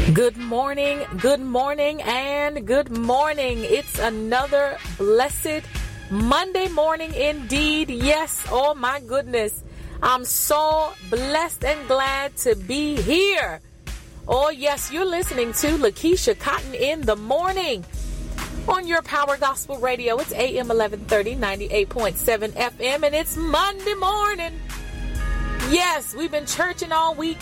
Good morning, and good morning. It's another blessed Monday morning indeed. Yes, oh my goodness. I'm so blessed and glad to be here. Oh yes, you're listening to Lakeisha Cotton in the morning on your Power Gospel Radio. It's AM 1130, 98.7 FM, and it's Monday morning. Yes, we've been churching all week.